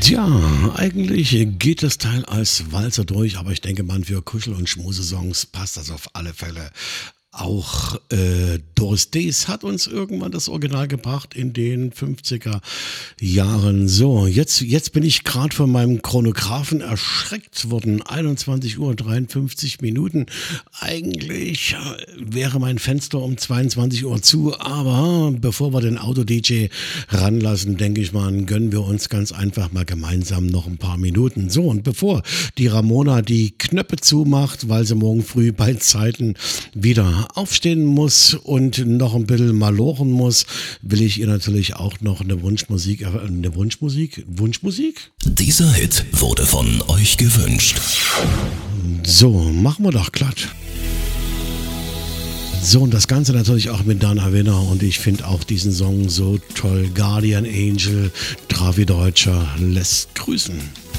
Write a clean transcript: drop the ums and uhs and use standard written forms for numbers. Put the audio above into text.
Tja, eigentlich geht das Teil als Walzer durch, aber ich denke mal, für Kuschel- und Schmusesongs passt das auf alle Fälle. Auch Doris Days hat uns irgendwann das Original gebracht in den 50er Jahren. So, jetzt bin ich gerade von meinem Chronographen erschreckt worden. 21:53 Uhr. Eigentlich wäre mein Fenster um 22 Uhr zu, aber bevor wir den Auto-DJ ranlassen, denke ich mal, gönnen wir uns ganz einfach mal gemeinsam noch ein paar Minuten. So, und bevor die Ramona die Knöpfe zumacht, weil sie morgen früh bei Zeiten wieder aufstehen muss und noch ein bisschen malochen muss, will ich ihr natürlich auch noch eine Wunschmusik. Wunschmusik? Dieser Hit wurde von euch gewünscht. So, machen wir doch glatt. So, und das Ganze natürlich auch mit Dana Winner, und ich finde auch diesen Song so toll. Guardian Angel, Travi Deutscher lässt grüßen.